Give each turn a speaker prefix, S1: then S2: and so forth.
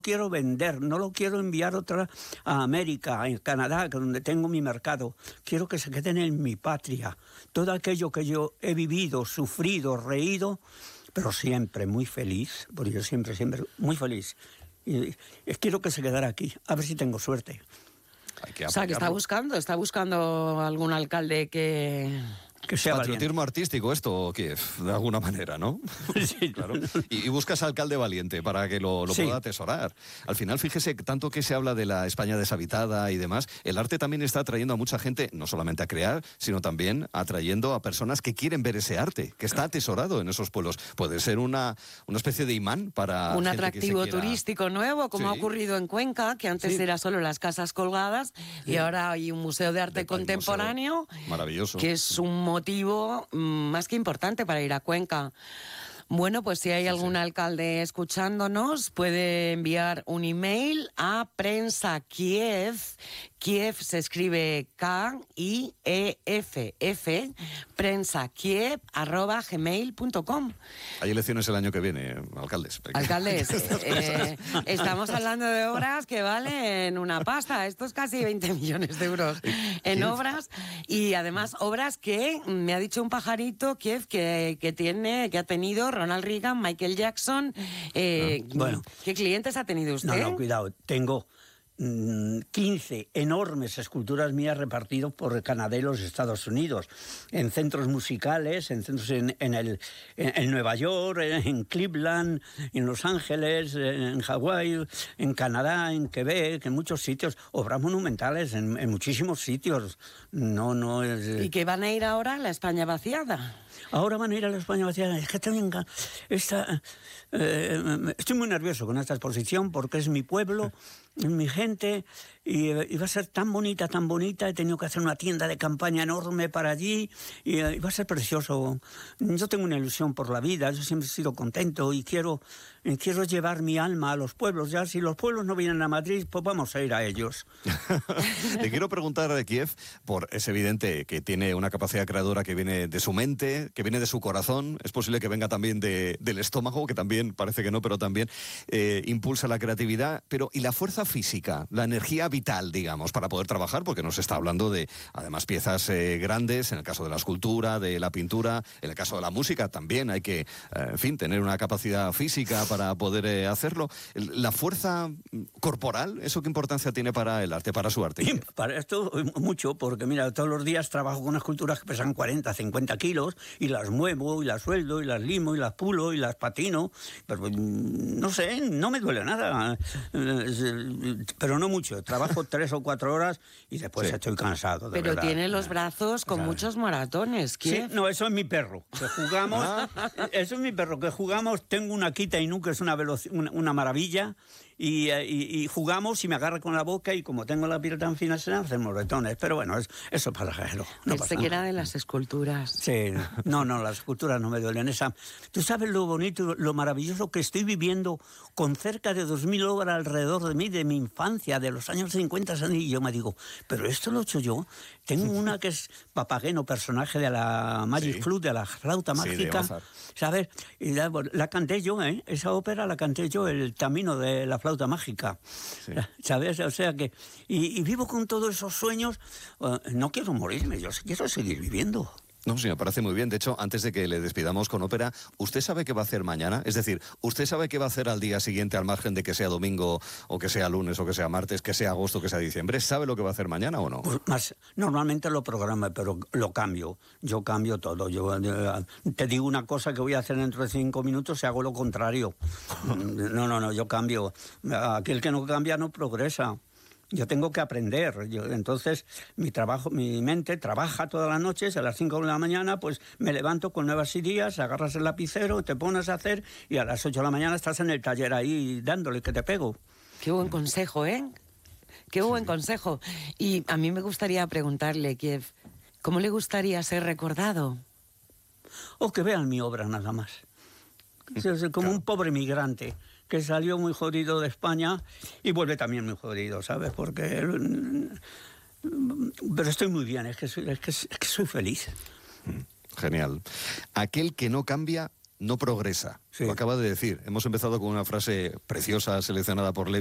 S1: quiero vender, no lo quiero enviar a América, a Canadá, donde tengo mi mercado. Quiero que se queden en mi patria. Todo aquello que yo he vivido, sufrido, reído, pero siempre muy feliz, porque yo siempre muy feliz. Y quiero que se quedara aquí, a ver si tengo suerte.
S2: O sea, que está buscando algún alcalde que
S3: sea patriotismo artístico esto, Kiev, de alguna manera, ¿no?
S1: Sí,
S3: claro. Y buscas alcalde valiente para que lo pueda atesorar. Al final, fíjese, tanto que se habla de la España deshabitada y demás, el arte también está atrayendo a mucha gente, no solamente a crear, sino también atrayendo a personas que quieren ver ese arte, que está atesorado en esos pueblos. Puede ser una especie de imán para
S2: un
S3: gente
S2: atractivo
S3: que se quiera...
S2: turístico nuevo, como ha ocurrido en Cuenca, que antes era solo las casas colgadas, y ahora hay un museo de arte contemporáneo.
S3: Maravilloso.
S2: Que es un motivo más que importante para ir a Cuenca. Bueno, pues si hay algún alcalde escuchándonos, puede enviar un email a Prensa Kiev. Kiev se escribe K-I-E-F-F, prensakiev@gmail.com.
S3: Hay elecciones el año que viene, alcaldes.
S2: Alcaldes, estamos hablando de obras que valen una pasta. Esto es casi 20 millones de euros en obras. Y además obras que, me ha dicho un pajarito, Kiev, que ha tenido Ronald Reagan, Michael Jackson.
S1: Bueno,
S2: ¿qué clientes ha tenido usted?
S1: No, cuidado. Tengo 15 enormes esculturas mías repartidos por Canadá y los Estados Unidos, en centros musicales, en centros en Nueva York, en Cleveland, en Los Ángeles, en Hawái, en Canadá, en Quebec, en muchos sitios, obras monumentales en muchísimos sitios. No es...
S2: ¿Y qué van a ir ahora a la España vaciada?
S1: Ahora van a ir a la España vaciada. Es que también estoy muy nervioso con esta exposición porque es mi pueblo, es mi gente, y va a ser tan bonita. He tenido que hacer una tienda de campaña enorme para allí y va a ser precioso. Yo tengo una ilusión por la vida, yo siempre he sido contento y quiero llevar mi alma a los pueblos. Ya si los pueblos no vienen a Madrid, pues vamos a ir a ellos.
S3: Le quiero preguntar de Kiev, es evidente que tiene una capacidad creadora que viene de su mente, que viene de su corazón, es posible que venga también del estómago, que también parece que no, pero también impulsa la creatividad, y la fuerza física, la energía vital, digamos, para poder trabajar, porque nos está hablando de, además, piezas grandes, en el caso de la escultura, de la pintura, en el caso de la música también hay que, tener una capacidad física para poder hacerlo. La fuerza corporal, ¿eso qué importancia tiene para el arte, para su arte?
S1: Para esto mucho, porque mira, todos los días trabajo con esculturas que pesan 40, 50 kilos, y las muevo, y las sueldo, y las limo, y las pulo, y las patino, pero no sé, no me duele nada, pero no mucho. Trabajo 3 o 4 horas y después estoy cansado, de
S2: Pero
S1: verdad.
S2: tiene los brazos con muchos moratones, ¿qué?
S1: Sí, no, eso es mi perro, que jugamos, eso es mi perro, que jugamos, tengo una Akita Inu, que es una maravilla, y jugamos y me agarra con la boca, y como tengo la piel tan fina se me hacen moretones, pero bueno, eso es pasajero. No pasa
S2: que era
S1: nada.
S2: de las esculturas.
S1: Sí, no, las esculturas no me duelen. Tú sabes lo bonito, lo maravilloso que estoy viviendo con cerca de 2.000 obras alrededor de mí, de mi infancia, de los años 50, y yo me digo, pero esto lo he hecho yo. Tengo una que es Papageno, personaje de la Magic Flute, de la flauta mágica, ¿sabes? Y la canté yo, esa ópera la canté yo, el camino de la flauta mágica, ¿sabes? O sea que, y vivo con todos esos sueños. No quiero morirme, yo quiero seguir viviendo.
S3: No, sí, me parece muy bien. De hecho, antes de que le despidamos con ópera, ¿usted sabe qué va a hacer mañana? Es decir, ¿usted sabe qué va a hacer al día siguiente, al margen de que sea domingo, o que sea lunes, o que sea martes, que sea agosto, que sea diciembre? ¿Sabe lo que va a hacer mañana o no?
S1: Pues normalmente lo programo, pero lo cambio. Yo cambio todo. Yo te digo una cosa que voy a hacer dentro de 5 minutos y hago lo contrario. No, yo cambio. Aquel que no cambia no progresa. Yo tengo que aprender. Entonces, mi mente trabaja todas las noches, a las 5 de la mañana, pues me levanto con nuevas ideas, agarras el lapicero, te pones a hacer, y a las 8 de la mañana estás en el taller ahí dándole que te pego.
S2: Qué buen consejo, ¿eh? Qué buen consejo. Y a mí me gustaría preguntarle, Kiev, ¿cómo le gustaría ser recordado?
S1: O que vean mi obra nada más. Como un pobre migrante que salió muy jodido de España y vuelve también muy jodido, ¿sabes? Porque... Pero estoy muy bien, es que soy feliz.
S3: Genial. Aquel que no cambia no progresa.
S1: Sí.
S3: Lo acaba de decir. Hemos empezado con una frase preciosa seleccionada por Levi.